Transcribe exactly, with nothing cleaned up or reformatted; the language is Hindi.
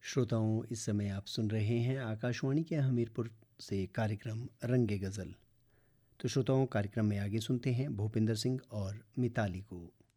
श्रोताओं, इस समय आप सुन रहे हैं आकाशवाणी के हमीरपुर से कार्यक्रम रंगे गज़ल। तो श्रोताओं, कार्यक्रम में आगे सुनते हैं भूपिंदर सिंह और मिताली को।